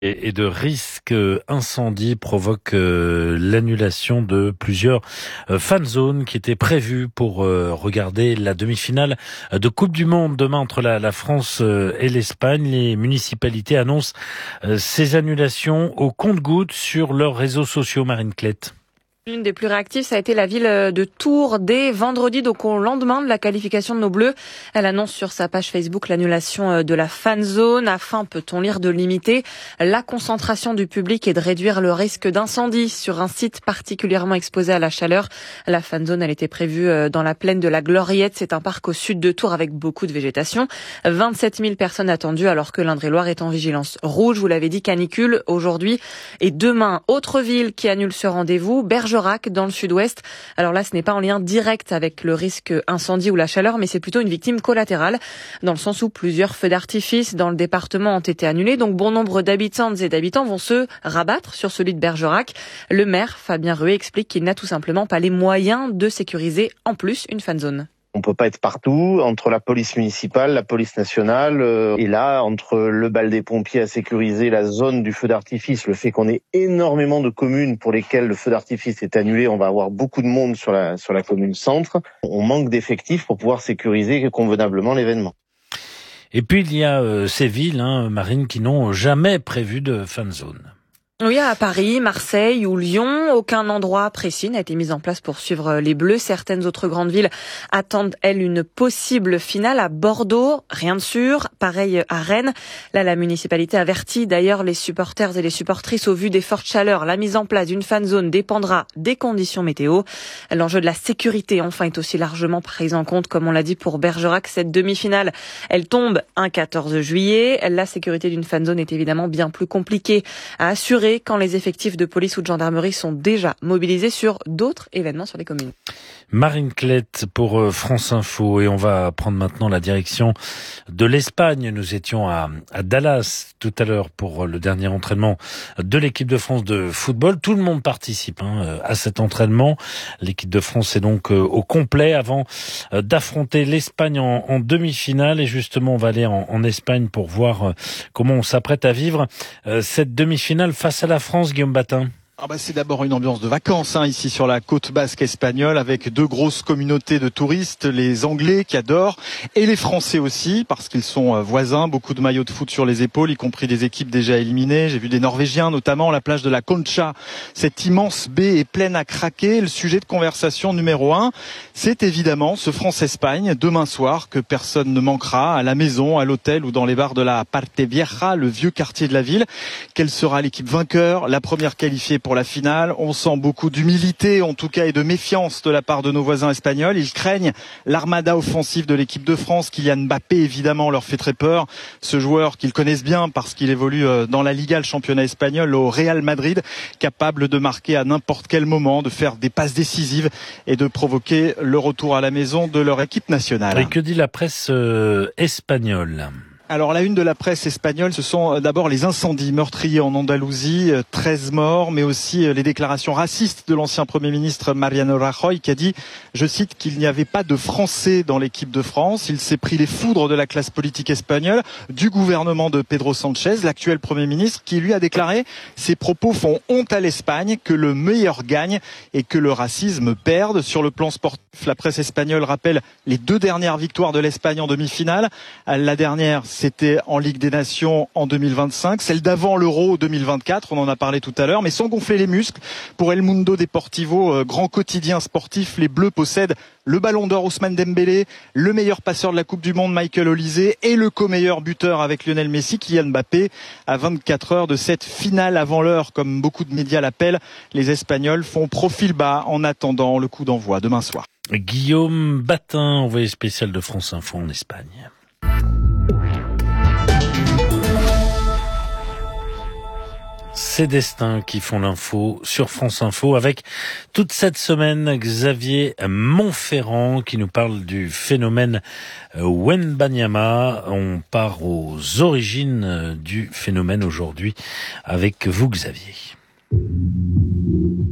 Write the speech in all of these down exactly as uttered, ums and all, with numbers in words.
et, et de risques incendie provoque euh, l'annulation de plusieurs euh, fan zones qui étaient prévues pour euh, regarder la demi-finale de Coupe du Monde demain entre la, la France euh, et l'Espagne. Les municipalités annoncent euh, ces annulations au compte-gouttes sur leurs réseaux sociaux. Marine Clette. L'une des plus réactives, ça a été la ville de Tours dès vendredi, donc au lendemain de la qualification de nos Bleus. Elle annonce sur sa page Facebook l'annulation de la fan zone afin, peut-on lire, de limiter la concentration du public et de réduire le risque d'incendie sur un site particulièrement exposé à la chaleur. La fan zone, elle était prévue dans la plaine de la Gloriette. C'est un parc au sud de Tours avec beaucoup de végétation. vingt-sept mille personnes attendues alors que l'Indre-et-Loire est en vigilance rouge. Vous l'avez dit, canicule aujourd'hui et demain. Autre ville qui annule ce rendez-vous, Bergerac dans le sud-ouest. Alors là, ce n'est pas en lien direct avec le risque incendie ou la chaleur, mais c'est plutôt une victime collatérale, dans le sens où plusieurs feux d'artifice dans le département ont été annulés. Donc bon nombre d'habitantes et d'habitants vont se rabattre sur celui de Bergerac. Le maire, Fabien Ruet, explique qu'il n'a tout simplement pas les moyens de sécuriser en plus une fan zone. On peut pas être partout, entre la police municipale, la police nationale, euh, et là, entre le bal des pompiers à sécuriser, la zone du feu d'artifice, le fait qu'on ait énormément de communes pour lesquelles le feu d'artifice est annulé, on va avoir beaucoup de monde sur la, sur la commune centre. On manque d'effectifs pour pouvoir sécuriser convenablement l'événement. Et puis il y a euh, ces villes, hein, Marine, qui n'ont jamais prévu de fan zone. Oui, à Paris, Marseille ou Lyon, aucun endroit précis n'a été mis en place pour suivre les Bleus. Certaines autres grandes villes attendent, elles, une possible finale. À Bordeaux, rien de sûr. Pareil à Rennes. Là, la municipalité avertit d'ailleurs les supporters et les supportrices au vu des fortes chaleurs. La mise en place d'une fan zone dépendra des conditions météo. L'enjeu de la sécurité, enfin, est aussi largement pris en compte. Comme on l'a dit pour Bergerac, cette demi-finale, elle tombe un quatorze juillet. La sécurité d'une fan zone est évidemment bien plus compliquée à assurer quand les effectifs de police ou de gendarmerie sont déjà mobilisés sur d'autres événements sur les communes. Marine Clette pour France Info, et on va prendre maintenant la direction de l'Espagne. Nous étions à, à Dallas tout à l'heure pour le dernier entraînement de l'équipe de France de football. Tout le monde participe hein, à cet entraînement. L'équipe de France est donc au complet avant d'affronter l'Espagne en, en demi-finale. Et justement, on va aller en, en Espagne pour voir comment on s'apprête à vivre cette demi-finale face à la France, Guillaume Batin. Ah bah c'est d'abord une ambiance de vacances hein, ici sur la côte basque espagnole, avec deux grosses communautés de touristes, les Anglais qui adorent et les Français aussi parce qu'ils sont voisins, beaucoup de maillots de foot sur les épaules, y compris des équipes déjà éliminées. J'ai vu des Norvégiens notamment, la plage de la Concha, cette immense baie est pleine à craquer. Le sujet de conversation numéro un, c'est évidemment ce France-Espagne demain soir que personne ne manquera à la maison, à l'hôtel ou dans les bars de la Parte Vieja, le vieux quartier de la ville. Quelle sera l'équipe vainqueur, la première qualifiée pour Pour la finale? On sent beaucoup d'humilité, en tout cas, et de méfiance de la part de nos voisins espagnols. Ils craignent l'armada offensive de l'équipe de France. Kylian Mbappé, évidemment, leur fait très peur. Ce joueur qu'ils connaissent bien parce qu'il évolue dans la Liga, le championnat espagnol, au Real Madrid, capable de marquer à n'importe quel moment, de faire des passes décisives et de provoquer le retour à la maison de leur équipe nationale. Et que dit la presse euh, espagnole ? Alors la une de la presse espagnole, ce sont d'abord les incendies meurtriers en Andalousie, treize morts, mais aussi les déclarations racistes de l'ancien Premier ministre Mariano Rajoy qui a dit, je cite, qu'il n'y avait pas de Français dans l'équipe de France. Il s'est pris les foudres de la classe politique espagnole, du gouvernement de Pedro Sánchez, l'actuel Premier ministre, qui lui a déclaré « Ces propos font honte à l'Espagne, que le meilleur gagne et que le racisme perde ». Sur le plan sportif, la presse espagnole rappelle les deux dernières victoires de l'Espagne en demi-finale. La dernière, c'était en Ligue des Nations en deux mille vingt-cinq, celle d'avant l'Euro deux mille vingt-quatre, on en a parlé tout à l'heure, mais sans gonfler les muscles. Pour El Mundo Deportivo, euh, grand quotidien sportif, les Bleus possèdent le Ballon d'Or Ousmane Dembélé, le meilleur passeur de la Coupe du Monde Michael Olise et le co-meilleur buteur avec Lionel Messi, Kylian Mbappé. À vingt-quatre heures de cette finale avant l'heure, comme beaucoup de médias l'appellent, les Espagnols font profil bas en attendant le coup d'envoi demain soir. Guillaume Batin, envoyé spécial de France Info en Espagne. Ces destins qui font l'info sur France Info avec toute cette semaine Xavier Montferrand qui nous parle du phénomène Wembanyama. On part aux origines du phénomène aujourd'hui avec vous Xavier. Je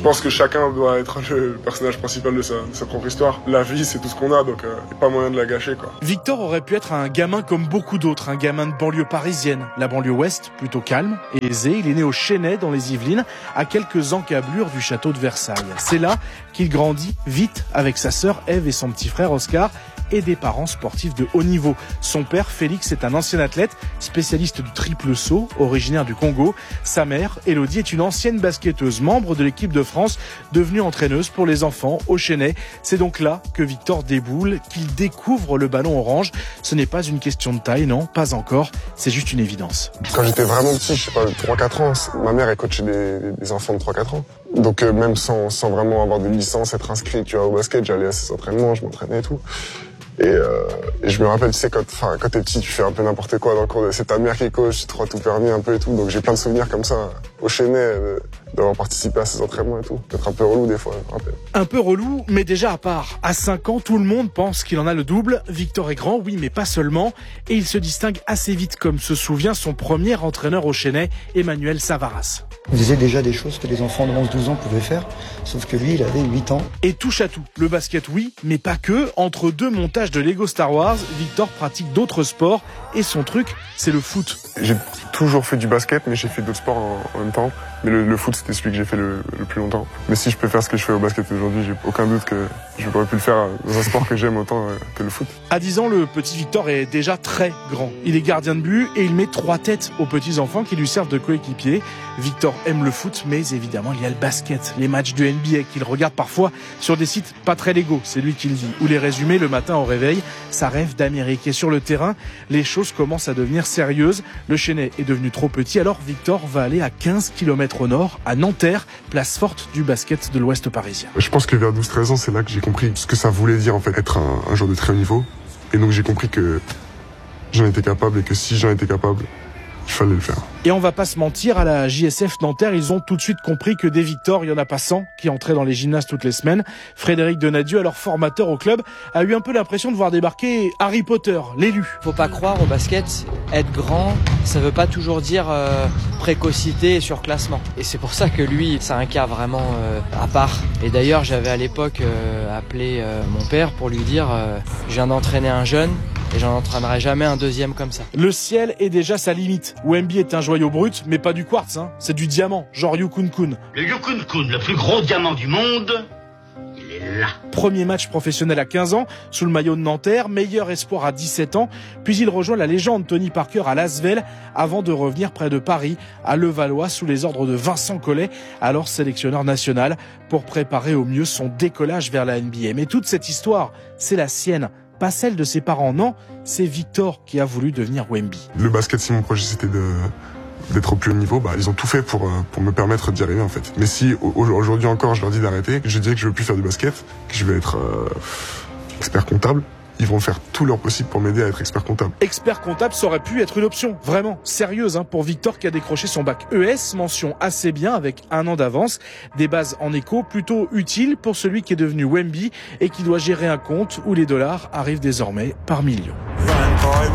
Je pense que chacun doit être le personnage principal de sa, de sa propre histoire. La vie, c'est tout ce qu'on a, donc il euh, n'y a pas moyen de la gâcher, quoi. Victor aurait pu être un gamin comme beaucoup d'autres, un gamin de banlieue parisienne. La banlieue ouest, plutôt calme et aisée. Il est né au Chesnay, dans les Yvelines, à quelques encablures du château de Versailles. C'est là qu'il grandit vite avec sa sœur Ève et son petit frère Oscar, et des parents sportifs de haut niveau. Son père, Félix, est un ancien athlète, spécialiste du triple saut, originaire du Congo. Sa mère, Élodie, est une ancienne basketteuse, membre de l'équipe de France, devenue entraîneuse pour les enfants au Chesnay. C'est donc là que Victor déboule, qu'il découvre le ballon orange. Ce n'est pas une question de taille, non, pas encore. C'est juste une évidence. Quand j'étais vraiment petit, je sais pas, trois quatre ans, ma mère, elle coachait des, des enfants de trois quatre ans. Donc euh, même sans, sans vraiment avoir de licence, être inscrit, tu vois, au basket, j'allais à ses entraînements, je m'entraînais et tout. Et, euh, et je me rappelle, tu sais, quand, enfin, quand t'es petit, tu fais un peu n'importe quoi dans le cours. C'est ta mère qui est coach, tu te crois tout permis un peu et tout. Donc j'ai plein de souvenirs comme ça au Chesnay, euh, d'avoir participé à ces entraînements et tout. D'être un peu relou des fois, je me rappelle. Un peu relou, mais déjà à part. À cinq ans, tout le monde pense qu'il en a le double. Victor est grand, oui, mais pas seulement. Et il se distingue assez vite, comme se souvient son premier entraîneur au Chesnay, Emmanuel Savaras. Il faisait déjà des choses que les enfants de onze douze ans pouvaient faire, sauf que lui, il avait huit ans. Et touche à tout. Le basket, oui, mais pas que. Entre deux montages de Lego Star Wars, Victor pratique d'autres sports et son truc, c'est le foot. J'ai toujours fait du basket, mais j'ai fait d'autres sports en, en même temps. Mais le, le foot, c'était celui que j'ai fait le, le plus longtemps. Mais si je peux faire ce que je fais au basket aujourd'hui, j'ai aucun doute que je pourrais plus le faire dans un sport que j'aime autant que le foot. À dix ans, le petit Victor est déjà très grand. Il est gardien de but et il met trois têtes aux petits enfants qui lui servent de coéquipiers. Victor aime le foot, mais évidemment, il y a le basket, les matchs de N B A qu'il regarde parfois sur des sites pas très légaux, c'est lui qui le dit, ou les résumés le matin au réveil. Ça rêve d'Amérique. Et sur le terrain, les choses commencent à devenir sérieuses. Le Chesnay est devenu trop petit, alors Victor va aller à quinze kilomètres au nord, à Nanterre, place forte du basket de l'Ouest parisien. Je pense que vers douze treize ans, c'est là que j'ai compris ce que ça voulait dire en fait, être un, un joueur de très haut niveau. Et donc j'ai compris que j'en étais capable et que si j'en étais capable, il fallait le faire. Et on va pas se mentir, à la J S F Nanterre, ils ont tout de suite compris que des Victor, il y en a pas cent qui entraient dans les gymnases toutes les semaines. Frédéric Donadieu, alors formateur au club, a eu un peu l'impression de voir débarquer Harry Potter, l'élu. Faut pas croire au basket, être grand, ça veut pas toujours dire euh, précocité et surclassement. Et c'est pour ça que lui, c'est un cas vraiment euh, à part. Et d'ailleurs, j'avais à l'époque euh, appelé euh, mon père pour lui dire euh, je viens d'entraîner un jeune et j'en entraînerai jamais un deuxième comme ça. Le ciel est déjà sa limite. Wemby est un joyau brut, mais pas du quartz, hein. C'est du diamant, genre Yukun Kun. Le Yukun Kun, le plus gros diamant du monde, il est là. Premier match professionnel à quinze ans, sous le maillot de Nanterre, meilleur espoir à dix-sept ans, puis il rejoint la légende Tony Parker à Lasvel, avant de revenir près de Paris, à Levallois, sous les ordres de Vincent Collet, alors sélectionneur national, pour préparer au mieux son décollage vers la N B A. Mais toute cette histoire, c'est la sienne. Pas celle de ses parents, non, c'est Victor qui a voulu devenir Wemby. Le basket, si mon projet c'était de d'être au plus haut niveau, bah ils ont tout fait pour pour me permettre d'y arriver en fait. Mais si aujourd'hui encore je leur dis d'arrêter, je dirais que je veux plus faire du basket, que je vais être euh, expert comptable, ils vont faire tout leur possible pour m'aider à être expert comptable. Expert comptable, ça aurait pu être une option, vraiment, sérieuse, hein, pour Victor qui a décroché son bac E S, mention assez bien avec un an d'avance, des bases en éco plutôt utiles pour celui qui est devenu Wemby et qui doit gérer un compte où les dollars arrivent désormais par millions.